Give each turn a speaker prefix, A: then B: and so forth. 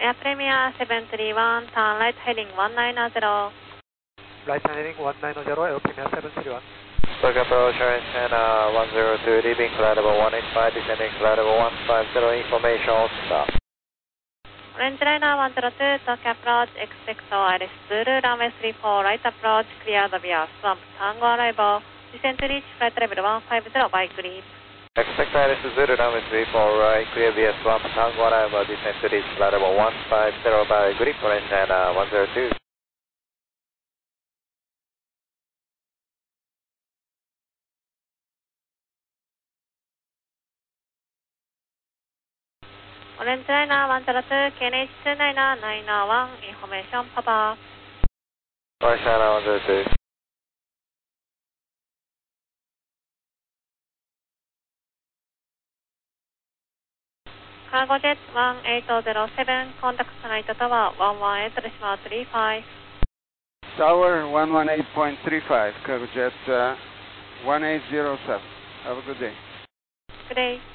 A: Air Premier 731, turn right heading 190.
B: Right heading 190, Air Premier 731.
C: Look approach antenna 102, leaving flight level 185, descending flight level 150, information stop.
A: Orange Liner 102, Tokyo approach, expect Iris Zulu, runway 34, right approach, clear the via swamp, Tango arrival, descend to reach flight level 150 by grid.
C: Expect Iris Zulu, runway 34, right, clear via swamp, Tango arrival, descend to reach flight level 150 by grid, Orange Liner 102.
A: Orange Liner 102, KNH 29991, information Papa.
C: Orange Liner 102.
A: Cargo Jet 1807, contact Night Tower 118, decimal 35.
D: Tower 118.35, Cargo Jet 1807. Have a good day.
A: Good day.